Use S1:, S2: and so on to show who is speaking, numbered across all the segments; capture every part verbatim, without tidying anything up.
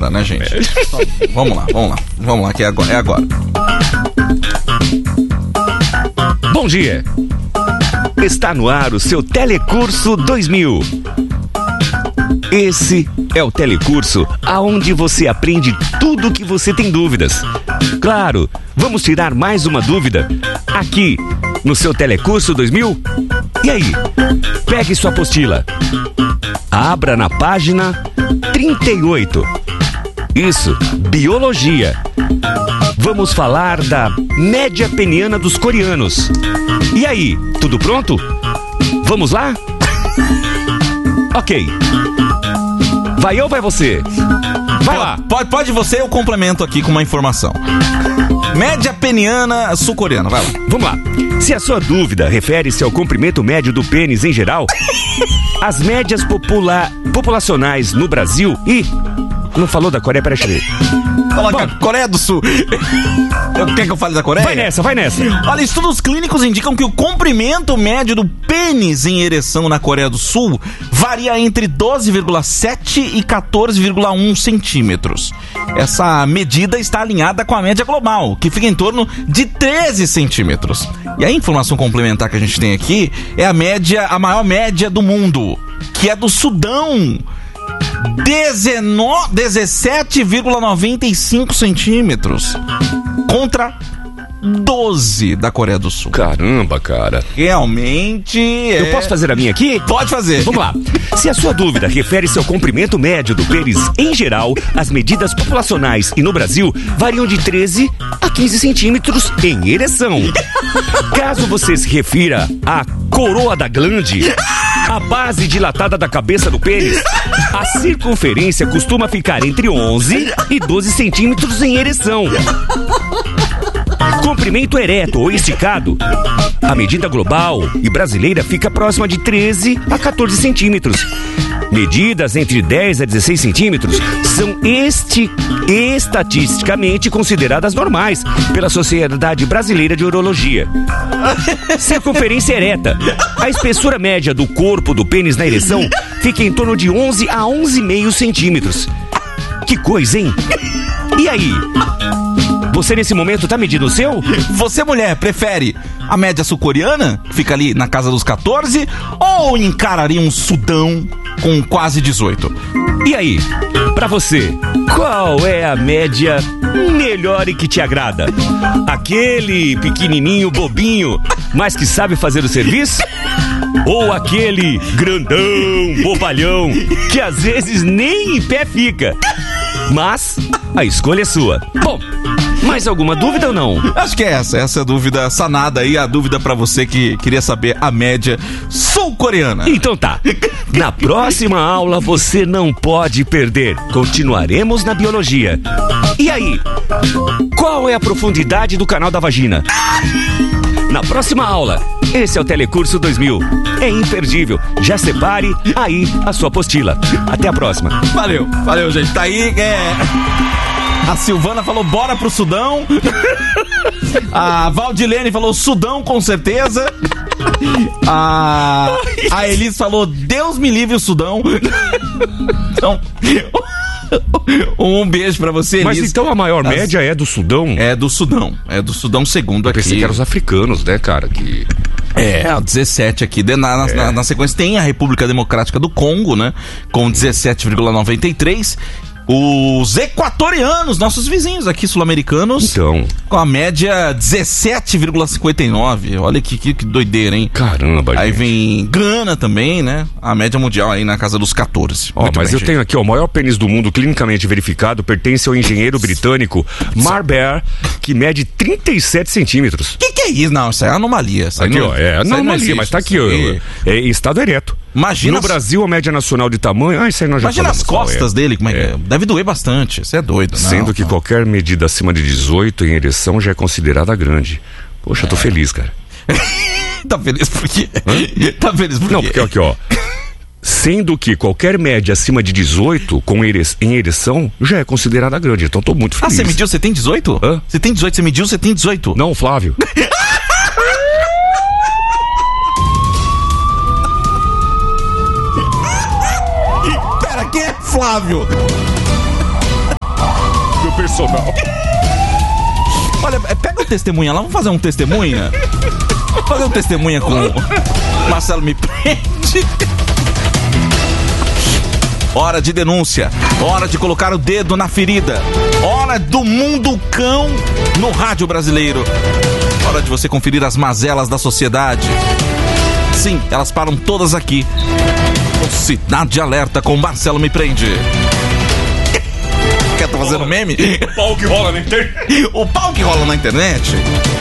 S1: hora, né, gente? Então, vamos lá, vamos lá, vamos lá, que é agora. É agora.
S2: Bom dia! Está no ar o seu Telecurso dois mil. Esse é o Telecurso aonde você aprende tudo o que você tem dúvidas. Claro, vamos tirar mais uma dúvida aqui no seu Telecurso dois mil. E aí, pegue sua apostila. Abra na página trinta e oito. Isso, Biologia. Vamos falar da média peniana dos coreanos. E aí, tudo pronto? Vamos lá? Ok. Vai ou vai você? Vai lá.
S1: Pode, pode você, eu complemento aqui com uma informação. Média peniana sul-coreana, vai lá.
S2: Vamos lá. Se a sua dúvida refere-se ao comprimento médio do pênis em geral, as médias popula- populacionais no Brasil e... Não falou da Coreia? Peraí, deixa eu ver.
S1: Coloca Coreia do Sul. Quer que eu fale da Coreia?
S2: Vai nessa, vai nessa.
S1: Olha, estudos clínicos indicam que o comprimento médio do pênis em ereção na Coreia do Sul varia entre doze vírgula sete e quatorze vírgula um centímetros. Essa medida está alinhada com a média global, que fica em torno de treze centímetros. E a informação complementar que a gente tem aqui é a média, a maior média do mundo, que é do Sudão. dezessete vírgula noventa e cinco centímetros contra doze da Coreia do Sul.
S2: Caramba, cara.
S1: Realmente é...
S2: Eu posso fazer a minha aqui?
S1: Pode fazer.
S2: Vamos lá. Se a sua dúvida refere-se ao comprimento médio do pênis em geral, as medidas populacionais e no Brasil variam de treze a quinze centímetros em ereção. Caso você se refira à coroa da glande, a base dilatada da cabeça do pênis, a circunferência costuma ficar entre onze e doze centímetros em ereção. Comprimento ereto ou esticado, a medida global e brasileira fica próxima de treze a quatorze centímetros. Medidas entre dez a dezesseis centímetros são esti- estatisticamente consideradas normais pela Sociedade Brasileira de Urologia. Circunferência ereta. A espessura média do corpo do pênis na ereção fica em torno de onze a onze vírgula cinco centímetros. Que coisa, hein? E aí? Você nesse momento tá medindo o seu?
S1: Você, mulher, prefere a média sul-coreana, que fica ali na casa dos quatorze, ou encararia um Sudão com quase dezoito?
S2: E aí, pra você, qual é a média melhor e que te agrada? Aquele pequenininho bobinho, mas que sabe fazer o serviço? Ou aquele grandão, bobalhão, que às vezes nem em pé fica? Mas a escolha é sua. Bom, mais alguma dúvida ou não?
S1: Acho que é essa, essa é a dúvida sanada aí, a dúvida pra você que queria saber a média sul-coreana.
S2: Então tá, na próxima aula você não pode perder, continuaremos na biologia. E aí, qual é a profundidade do canal da vagina? Na próxima aula, esse é o Telecurso dois mil, é imperdível, já separe aí a sua apostila. Até a próxima.
S1: Valeu, valeu gente, tá aí, é... A Silvana falou, bora pro Sudão. A Valdilene falou, Sudão com certeza. A, a Elis falou, Deus me livre o Sudão. Então, um beijo pra você, Elis.
S2: Mas então a maior As... média é do Sudão?
S1: É do Sudão, é do Sudão segundo
S2: Eu
S1: aqui.
S2: pensei que eram os africanos, né, cara, que...
S1: É, o dezessete aqui. Na, na, é. na, na sequência tem a República Democrática do Congo, né? Com dezessete vírgula noventa e três. Os equatorianos, nossos vizinhos aqui sul-americanos,
S2: então,
S1: com a média dezessete vírgula cinquenta e nove. Olha que, que, que doideira, hein?
S2: Caramba,
S1: Aí
S2: gente.
S1: vem Gana também, né? A média mundial aí na casa dos quatorze.
S2: Ó, mas
S1: bem,
S2: eu
S1: gente.
S2: tenho aqui, ó, o maior pênis do mundo clinicamente verificado pertence ao engenheiro britânico Marber, que mede trinta e sete centímetros.
S1: Que que é isso? Não, isso é anomalia. Isso
S2: Aqui,
S1: não,
S2: ó, é
S1: isso
S2: anomalia,
S1: existe,
S2: mas tá aqui, ó,
S1: aí.
S2: é em estado ereto.
S1: Imagina
S2: no
S1: as...
S2: Brasil, a média nacional de tamanho... Ah, isso aí nós já
S1: Imagina as
S2: falamos,
S1: costas
S2: é.
S1: dele, como é que
S2: É.
S1: é? Deve doer bastante, você é doido.
S2: Sendo
S1: não,
S2: que
S1: não.
S2: qualquer medida acima de dezoito em ereção já é considerada grande. Poxa, eu tô feliz, cara.
S1: Tá feliz por quê? Tá feliz por quê?
S2: Não, porque aqui, ó. Sendo que qualquer média acima de dezoito com ere... em ereção já é considerada grande. Então tô muito
S1: Ah,
S2: feliz.
S1: você mediu, você tem dezoito?
S2: Hã?
S1: Você tem dezoito, você mediu, você tem dezoito?
S2: Não, Flávio.
S1: Pera, quem é Flávio?
S3: isso, não.
S1: Olha, pega o testemunha lá, vamos fazer um testemunha? Vamos fazer um testemunha com o Marcelo Me Prende. Hora de denúncia, hora de colocar o dedo na ferida, hora do mundo cão no rádio brasileiro, hora de você conferir as mazelas da sociedade. Sim, elas param todas aqui. O Cidade de Alerta com Marcelo Me Prende. Quer tá fazendo meme?
S3: O pau que rola na internet.
S1: O pau que rola na internet?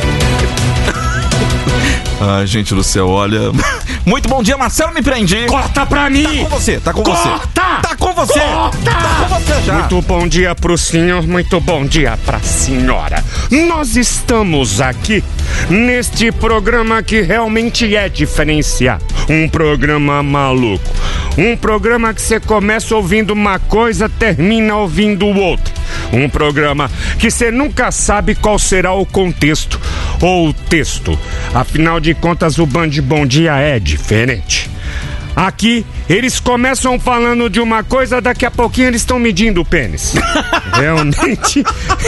S1: Ai, gente do céu, olha. Muito bom dia, Marcelo Me Prende.
S3: Corta pra mim.
S1: Tá com você, tá com
S3: Corta.
S1: você. Tá com você.
S3: Corta.
S1: Tá com você já.
S3: Muito bom dia pro senhor, muito bom dia pra senhora. Nós estamos aqui neste programa que realmente é diferenciado. Um programa maluco. Um programa que você começa ouvindo uma coisa, termina ouvindo outra. Um programa que você nunca sabe qual será o contexto ou o texto. Afinal de contas, o Band Bom Dia é diferente. Aqui, eles começam falando de uma coisa, daqui a pouquinho eles estão medindo o pênis. Realmente.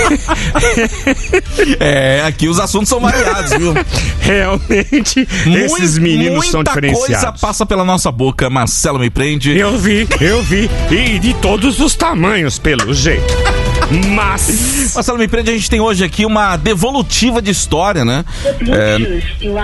S1: É, aqui os assuntos são variados, viu?
S3: Realmente,
S1: Muito,
S3: esses meninos são diferenciados.
S1: Muita coisa passa pela nossa boca, Marcelo Me Prende.
S3: Eu vi, eu vi. E de todos os tamanhos, pelo jeito. Mas...
S1: Marcelo Me Prende, a gente tem hoje aqui uma devolutiva de história, né? É...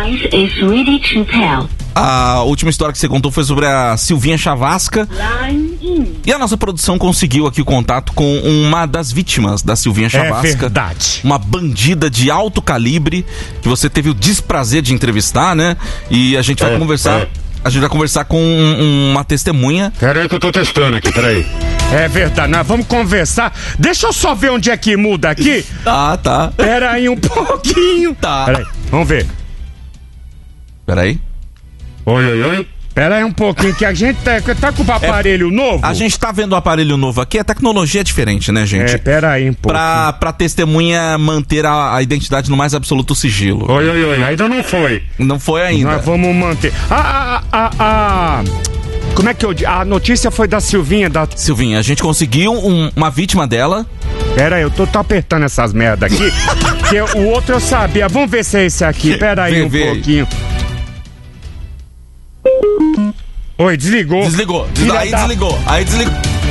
S1: A última história que você contou foi sobre a Silvinha Chavasca. E a nossa produção conseguiu aqui o contato com uma das vítimas da Silvinha Chavasca.
S3: É verdade.
S1: Uma bandida de alto calibre que você teve o desprazer de entrevistar, né? E a gente vai
S3: é,
S1: conversar...
S3: É.
S1: A gente vai conversar com um, uma testemunha.
S3: Peraí que eu tô testando aqui, peraí. É verdade, nós vamos conversar. Deixa eu só ver onde é que muda aqui.
S1: Tá, tá.
S3: Peraí um pouquinho.
S1: Tá.
S3: Peraí, vamos ver.
S1: Peraí.
S3: Oi, oi, oi. Pera aí um pouquinho, que a gente tá, tá com o aparelho é, novo.
S1: A gente tá vendo o aparelho novo aqui, a tecnologia é diferente, né, gente?
S3: É, pera aí um pouquinho.
S1: Pra, pra testemunha manter a, a identidade no mais absoluto sigilo.
S3: Oi, oi, oi, ainda não foi.
S1: Não foi ainda.
S3: Nós vamos manter. Ah, ah, ah, ah. Como é que eu digo? A notícia foi da Silvinha, da...
S1: Silvinha, a gente conseguiu um, uma vítima dela.
S3: Pera aí, eu tô, tô apertando essas merda aqui. Que o outro eu sabia. Vamos ver se é esse aqui. Pera aí
S1: vê,
S3: um
S1: vê
S3: pouquinho. Aí. Oi, desligou.
S1: Desligou. Des... Aí da... desligou. Aí desligou.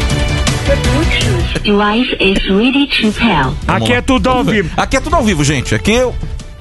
S3: Aqui é tudo ao vivo.
S1: Aqui é tudo ao vivo, gente. Aqui eu...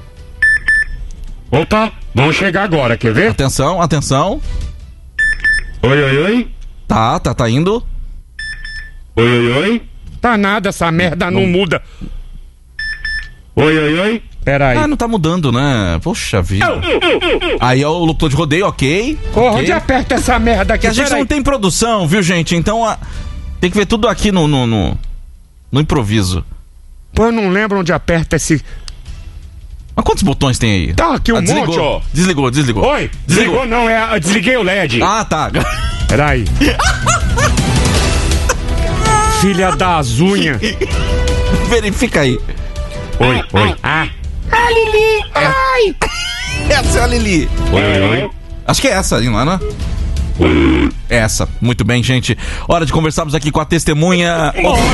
S3: Opa, vamos chegar agora, quer ver?
S1: Atenção, atenção.
S3: Oi, oi, oi.
S1: Tá, tá, tá indo.
S3: Oi, oi, oi. Tá nada, essa merda não, não muda. Oi, oi, oi. Pera aí.
S1: Ah, não tá mudando, né? Poxa vida. Aí é o locutor de rodeio, ok.
S3: Porra,
S1: okay.
S3: Onde aperta essa merda aqui?
S1: Que a gente
S3: Pera
S1: não
S3: aí.
S1: tem produção, viu, gente? Então a... tem que ver tudo aqui no, no, no, no improviso.
S3: Pô, eu não lembro onde aperta esse...
S1: Mas quantos botões tem aí?
S3: Tá aqui um
S1: ah, desligou.
S3: monte, ó.
S1: Desligou, desligou.
S3: Oi, desligou, desligou não, é, desliguei o L E D.
S1: Ah, tá.
S3: Peraí. Filha das unhas.
S1: Verifica aí.
S3: Oi, oi. Ah.
S1: Ah, Lili! Ai! Essa é a Lili.
S3: Oi, oi, oi.
S1: Acho que é essa aí, não é, né? Essa. Muito bem, gente. Hora de conversarmos aqui com a testemunha.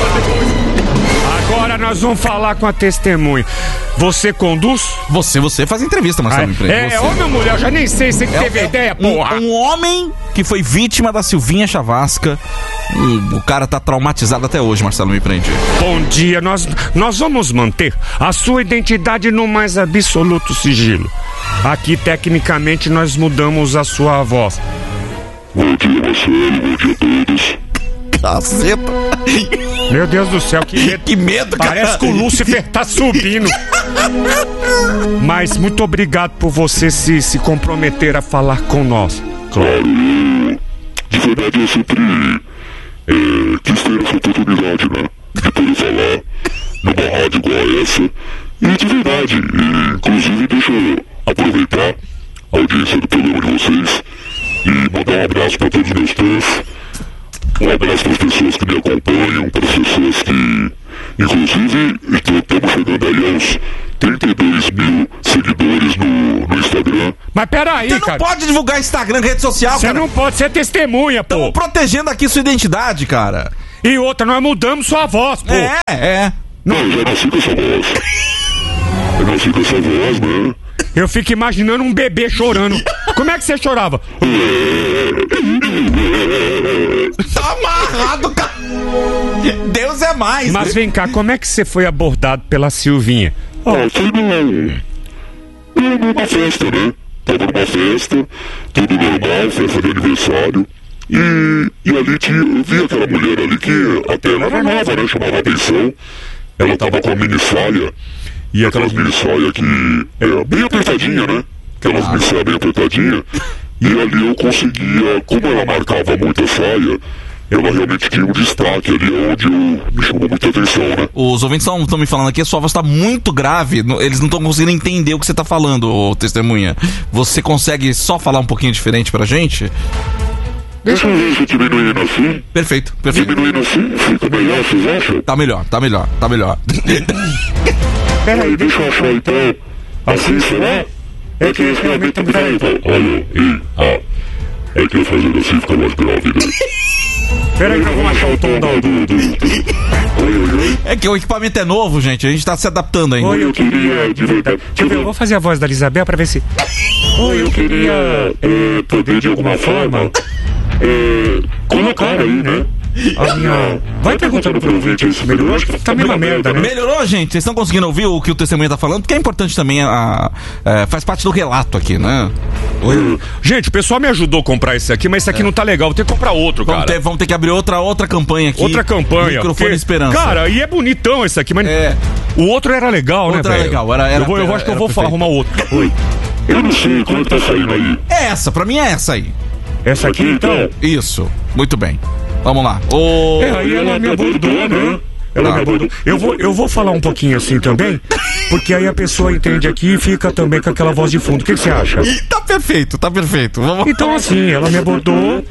S3: Agora nós vamos falar com a testemunha. Você conduz?
S1: Você, você faz entrevista, Marcelo.
S3: Ah, é, é homem ou mulher? Eu já nem sei, você que é, teve é, ideia, porra.
S1: Um, um homem que foi vítima da Silvinha Chavasca. O, o cara tá traumatizado até hoje, Marcelo Me Prende.
S3: Bom dia, nós, nós vamos manter a sua identidade no mais absoluto sigilo. Aqui, tecnicamente, nós mudamos a sua voz.
S4: Bom dia, Marcelo. Bom dia a todos.
S1: Caceta.
S3: Meu Deus do céu, que medo.
S1: Que medo, cara.
S3: Parece que o Lúcifer tá subindo. Mas muito obrigado por você se, se comprometer a falar com nós.
S4: Claro, eu, de verdade eu sempre é, quis ter essa oportunidade, né? De poder falar numa rádio igual a essa. E de verdade, e, inclusive deixa eu aproveitar a audiência do programa de vocês e mandar um abraço para todos os meus fãs. Um abraço para as pessoas que me acompanham, para as pessoas que, inclusive, estamos chegando aí aos trinta e dois mil seguidores no, no Instagram.
S3: Mas peraí, cara.
S1: Você não pode divulgar Instagram, rede social,
S3: Você
S1: cara.
S3: não pode ser testemunha, pô.
S1: Estamos protegendo aqui sua identidade, cara.
S3: E outra, nós mudamos sua voz, pô.
S1: É, é.
S4: Não, eu já nasci com essa voz. Eu nasci com essa voz, né?
S3: Eu fico imaginando um bebê chorando. Como é que você chorava?
S1: Tá amarrado, cara. Deus é mais.
S3: Mas
S1: né?
S3: vem cá, como é que você foi abordado pela Silvinha?
S4: Ah, foi num... numa festa, né? Tava numa festa, tudo normal, festa de aniversário. E, e ali tinha, eu vi aquela mulher ali que até ela era nova, né? Chamava atenção. Ela tava com a mini saia. E aquelas mini saia que é bem apertadinha, né? Aquelas mini saia bem apertadinha. E ali eu conseguia, como ela marcava muita saia, ela realmente tinha um destaque ali onde eu, me chamou muita atenção, né?
S1: Os ouvintes estão me falando aqui, a sua voz tá muito grave, no- eles não estão conseguindo entender o que você tá falando, ô testemunha. Você consegue só falar um pouquinho diferente pra gente?
S4: Deixa eu ver se diminuindo assim.
S1: Perfeito, perfeito.
S4: Diminuindo assim, fica melhor, vocês acham?
S1: Tá melhor, tá melhor, tá melhor.
S4: Peraí, deixa eu achar então. Assim, será? É que esse realmente tá muito então. Olha, e, ah, é que eu fazendo assim fica mais grave, né?
S3: Peraí que eu vou achar o tom da...
S4: do, do, do. Oi, oi, oi.
S1: É que o equipamento é novo, gente, a gente tá se adaptando ainda.
S3: Oi, eu queria...
S4: De verdade.
S3: Deixa eu ver, eu vou fazer a voz da Isabel pra ver se...
S4: Oi, eu queria é, poder de alguma forma é, colocar aí, né? A minha. Vai perguntando pro ouvinte isso, melhorou? Acho que tá meio uma merda, né?
S1: Melhorou, gente? Vocês estão conseguindo ouvir o que o testemunha tá falando? Porque é importante também, a, a- faz parte do relato aqui, né?
S4: Oi.
S3: Gente, o pessoal me ajudou a comprar esse aqui, mas esse aqui não tá legal. Vou ter que comprar outro,
S1: Vamos
S3: cara.
S1: ter, vamos ter que abrir outra, outra campanha aqui.
S3: Outra campanha.
S1: Microfone
S3: porque-
S1: Esperança.
S3: Cara, e é bonitão esse aqui, mas
S1: É.
S3: o outro era legal, né,
S1: Outro era
S3: velho?
S1: legal, era- era-
S3: eu, vou, eu acho que eu
S1: era
S3: vou
S1: perfeito.
S3: arrumar outro. Oi.
S4: Eu não sei como é que tá saindo aí.
S1: É essa, pra mim é essa aí.
S3: Essa aqui, então...
S1: Isso, muito bem. Vamos lá. Ô...
S3: É, aí ela me abordou, né? Ela
S1: Tá.
S3: me abordou. Eu vou, eu vou falar um pouquinho assim também, porque aí a pessoa entende aqui e fica também com aquela voz de fundo. O que que você acha?
S1: Tá perfeito, tá perfeito. Vamos...
S3: Então assim, ela me abordou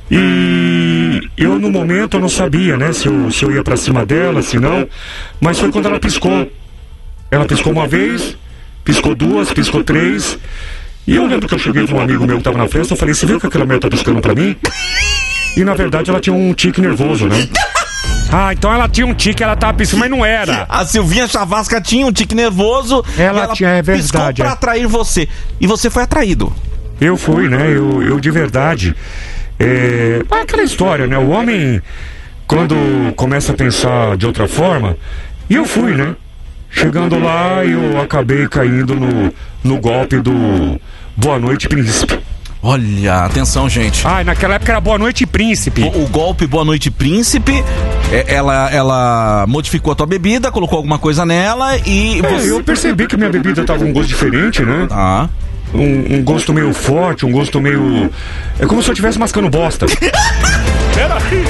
S3: e eu no momento eu não sabia, né, se eu, se eu ia pra cima dela, se não, mas foi quando ela piscou. Ela piscou uma vez, piscou duas, piscou três, e eu lembro que eu cheguei com um amigo meu que tava na festa, eu falei, você viu que aquela mulher tá piscando pra mim? E na verdade ela tinha um tique nervoso, né? Ah, então ela tinha um tique, ela tava piscando, mas não era.
S1: A Silvinha Chavasca tinha um tique nervoso.
S3: Ela
S1: e
S3: tinha, é
S1: piscou
S3: verdade,
S1: pra
S3: é.
S1: atrair você. E você foi atraído.
S3: Eu fui, né? Eu, eu de verdade. É é aquela história, né? O homem, quando começa a pensar de outra forma, e eu fui, né? Chegando lá, eu acabei caindo no, no golpe do Boa Noite Príncipe.
S1: Olha, atenção, gente.
S3: Ah, naquela época era Boa Noite Príncipe.
S1: O, o golpe Boa Noite Príncipe, é, ela, ela modificou a tua bebida, colocou alguma coisa nela e
S3: É,
S1: você...
S3: eu percebi que minha bebida tava com um gosto diferente, né?
S1: Tá.
S3: Um, um gosto meio forte, um gosto meio... É como se eu estivesse mascando bosta. Peraí.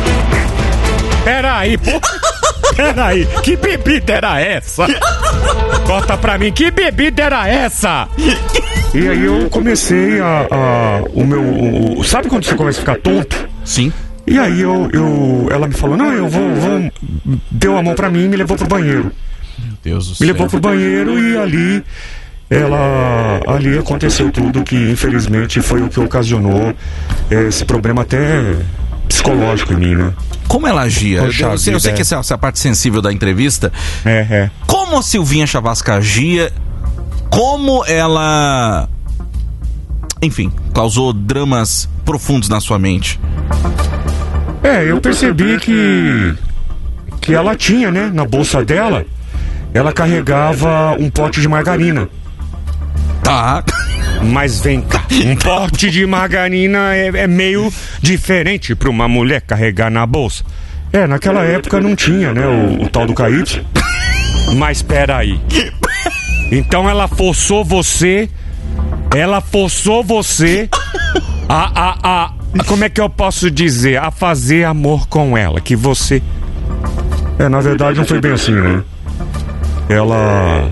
S3: Peraí, pô. Peraí, que bebida era essa? Conta pra mim, que bebida era essa? E aí eu comecei a... a o meu... o- sabe quando você começa a ficar tonto?
S1: Sim.
S3: E aí eu, eu... Ela me falou, não, eu vou... vou... Deu a mão pra mim e me levou pro banheiro.
S1: Meu Deus do
S3: Me
S1: céu.
S3: levou pro banheiro e ali... Ela... Ali aconteceu tudo que, infelizmente, foi o que ocasionou esse problema até psicológico em mim, né?
S1: Como ela agia?
S3: Poxa
S1: eu, eu sei, eu sei
S3: vida,
S1: que essa, essa é a parte sensível da entrevista.
S3: É, é.
S1: Como a Silvinha Chavasca agia? Como ela... Enfim, causou dramas profundos na sua mente.
S3: É, eu percebi que... Que ela tinha, né? Na bolsa dela, ela carregava um pote de margarina.
S1: Tá.
S3: Mas vem cá, um pote de margarina é, é meio diferente pra uma mulher carregar na bolsa. É, naquela época não tinha, né, o, o tal do K Y. Mas peraí. Então ela forçou você, ela forçou você a, a, a, a, como é que eu posso dizer? A fazer amor com ela, que você... É, na verdade não foi bem assim, né? Ela...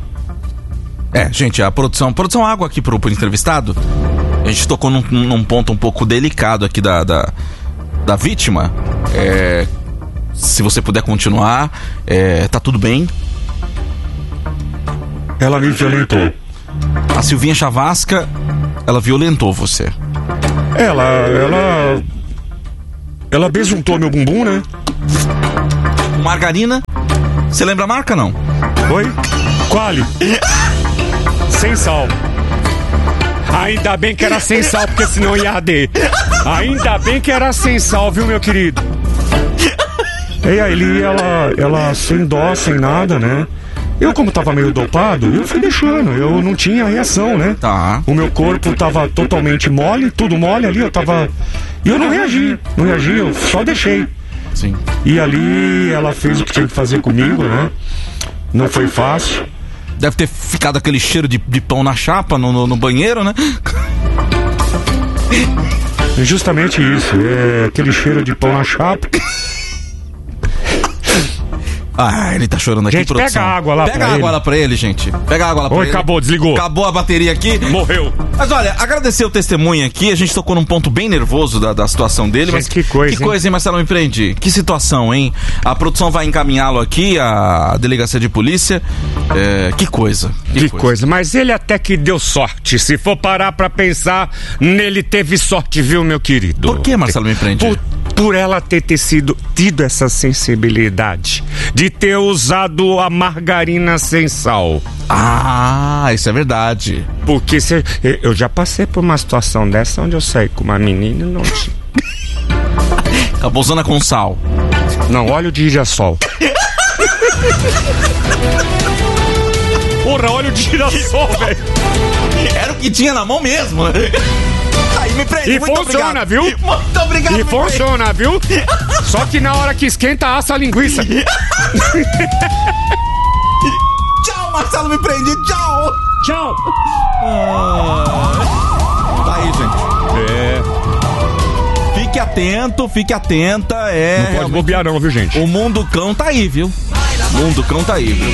S1: É, gente, a produção... Produção água aqui pro, pro entrevistado. A gente tocou num, num ponto um pouco delicado aqui da, da, da vítima. É, se você puder continuar, é, tá tudo bem.
S3: Ela me violentou.
S1: A Silvinha Chavasca, ela violentou você.
S3: Ela, ela... Ela besuntou meu bumbum, né?
S1: Margarina? Você lembra a marca, não?
S3: Oi? Quali? Sem sal. Ainda bem que era sem sal, porque senão ia arder. Ainda bem que era sem sal, viu, meu querido? E aí, ele, ela, ela sem dó, sem nada, né? Eu, como tava meio dopado, eu fui deixando, eu não tinha reação, né?
S1: Tá.
S3: O meu corpo tava totalmente mole, tudo mole ali, eu tava... E eu não reagi, não reagi, eu só deixei.
S1: Sim.
S3: E ali ela fez o que tinha que fazer comigo, né? Não foi fácil.
S1: Deve ter ficado aquele cheiro de, de pão na chapa no, no, no banheiro, né?
S3: Justamente isso, é aquele cheiro de pão na chapa.
S1: Ah, ele tá chorando aqui,
S3: gente,
S1: produção.
S3: pega água lá
S1: Pega
S3: pra
S1: água
S3: ele.
S1: lá pra ele, gente. Pega água lá pra
S3: Oi,
S1: ele.
S3: acabou, desligou.
S1: Acabou a bateria aqui.
S3: Morreu.
S1: Mas olha, agradecer o testemunho aqui. A gente tocou num ponto bem nervoso da, da situação dele.
S3: Gente,
S1: mas
S3: que coisa,
S1: Que
S3: hein?
S1: coisa, hein, Marcelo? Me prende. Que situação, hein? A produção vai encaminhá-lo aqui, à delegacia de polícia. É, que coisa.
S3: Que, que coisa. coisa. Mas ele até que deu sorte. Se for parar pra pensar, nele teve sorte, viu, meu querido?
S1: Por que, Marcelo, me prende?
S3: Por, por ela ter, ter sido, tido essa sensibilidade de ter usado a margarina sem sal.
S1: Ah, isso é verdade.
S3: Porque cê, eu já passei por uma situação dessa onde eu saí com uma menina e não tinha.
S1: Acabou usando com sal.
S3: Não, óleo de girassol. Porra, óleo de girassol, velho.
S1: Era o que tinha na mão mesmo, né? Aí me prende.
S3: E
S1: Muito
S3: funciona,
S1: obrigado.
S3: viu?
S1: Muito obrigado.
S3: E funciona, viu? Só que na hora que esquenta, assa a linguiça.
S1: Tchau, Marcelo, me prende. Tchau.
S3: Tchau.
S1: Tá aí, gente.
S3: É.
S1: Fique atento, fique atenta. É.
S3: Não pode bobear não, viu, gente?
S1: O mundo cão tá aí, viu? O mundo cão tá aí, viu?